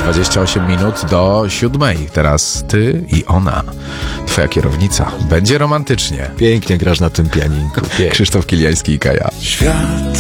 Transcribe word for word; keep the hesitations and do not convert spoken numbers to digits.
dwadzieścia osiem minut do siódmej. Teraz ty i ona. Twoja kierownica. Będzie romantycznie. Pięknie grasz na tym pianinku. Krzysztof Kiliański i Kaja. Świat